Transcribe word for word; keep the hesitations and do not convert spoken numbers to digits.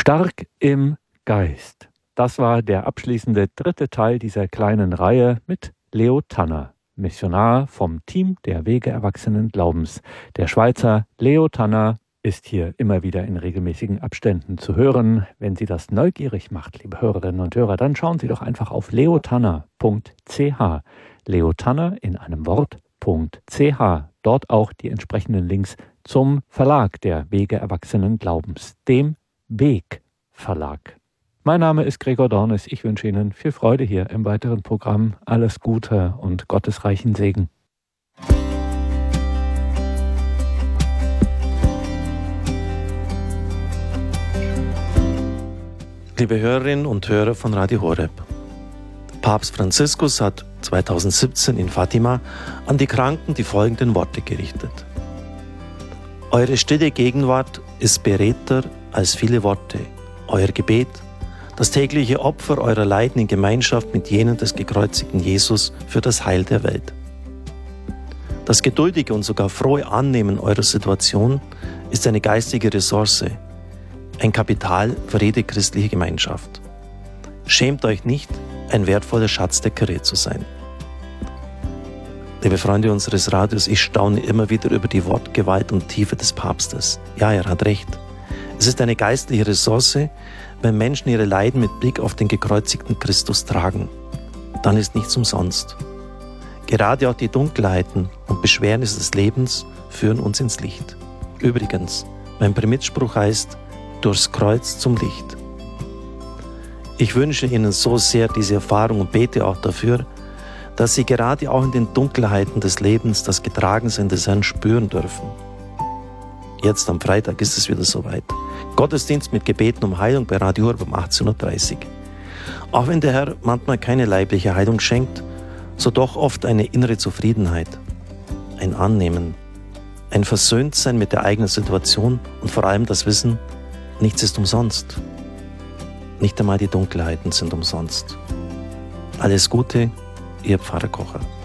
Stark im Geist. Das war der abschließende dritte Teil dieser kleinen Reihe mit Leo Tanner, Missionar vom Team der Wege erwachsenen Glaubens. Der Schweizer Leo Tanner ist hier immer wieder in regelmäßigen Abständen zu hören. Wenn Sie das neugierig macht, liebe Hörerinnen und Hörer, dann schauen Sie doch einfach auf leotanner punkt c h. Leotanner in einem Wort.ch. Dort auch die entsprechenden Links zum Verlag der Wege erwachsenen Glaubens, dem Weg Verlag. Mein Name ist Gregor Dornis. Ich wünsche Ihnen viel Freude hier im weiteren Programm. Alles Gute und gottesreichen Segen. Liebe Hörerinnen und Hörer von Radio Horeb. Papst Franziskus hat zweitausendsiebzehn in Fatima an die Kranken die folgenden Worte gerichtet. Eure stille Gegenwart ist beredter als viele Worte. Euer Gebet, das tägliche Opfer eurer Leiden in Gemeinschaft mit jenen des gekreuzigten Jesus für das Heil der Welt. Das geduldige und sogar frohe Annehmen eurer Situation ist eine geistige Ressource, ein Kapital für jede christliche Gemeinschaft. Schämt euch nicht, ein wertvoller Schatz der Kirche zu sein. Liebe Freunde unseres Radios, ich staune immer wieder über die Wortgewalt und Tiefe des Papstes. Ja, er hat recht. Es ist eine geistliche Ressource, wenn Menschen ihre Leiden mit Blick auf den gekreuzigten Christus tragen. Dann ist nichts umsonst. Gerade auch die Dunkelheiten und Beschwernisse des Lebens führen uns ins Licht. Übrigens, mein Primitspruch heißt, durchs Kreuz zum Licht. Ich wünsche Ihnen so sehr diese Erfahrung und bete auch dafür, dass Sie gerade auch in den Dunkelheiten des Lebens das Getragensein des Herrn spüren dürfen. Jetzt am Freitag ist es wieder soweit. Gottesdienst mit Gebeten um Heilung bei Radio Horeb um achtzehn Uhr dreißig. Auch wenn der Herr manchmal keine leibliche Heilung schenkt, so doch oft eine innere Zufriedenheit, ein Annehmen, ein Versöhntsein mit der eigenen Situation und vor allem das Wissen, nichts ist umsonst. Nicht einmal die Dunkelheiten sind umsonst. Alles Gute, Ihr Pfarrer Kocher.